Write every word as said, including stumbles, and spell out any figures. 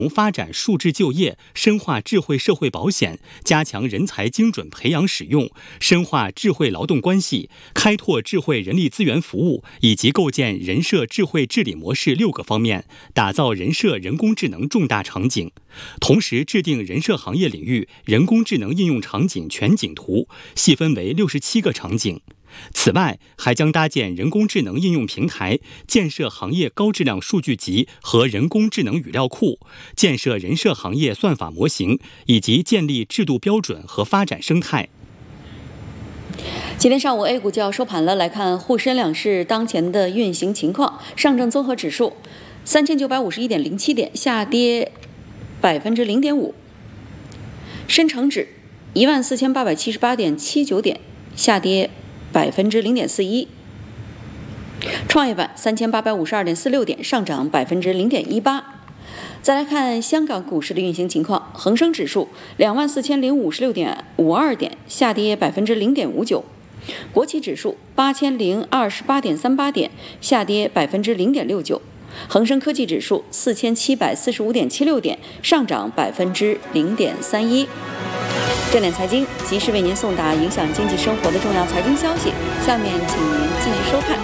发展数字就业，深化智慧社会保险，加强人才精准培养使用，深化智慧劳动关系，开拓智慧人力资源服务，以及构建人社智慧治理模式六个方面，打造人社人工智能重大场景。同时制定人社行业领域人工智能应用场景全景图，细分为六十七个场景。此外，还将搭建人工智能应用平台，建设行业高质量数据集和人工智能语料库，建设人社行业算法模型，以及建立制度标准和发展生态。 今天上午 A 股就要收盘了，来看沪深两市当前的运行情况。上证综合指数三千九百五十一点零七点，下跌百分之零点五；深成指一万四千八百七十八点七九点，下跌百分之零点四一；创业板三千八百五十二点四六点，上涨百分之零点一八。再来看香港股市的运行情况，恒生指数两万四千零五十六点五二点，下跌百分之零点五九；国企指数八千零二十八点三八点，下跌百分之零点六九；恒生科技指数四千七百四十五点七六点，上涨百分之零点三一。正点财经及时为您送达影响经济生活的重要财经消息，下面请您继续收看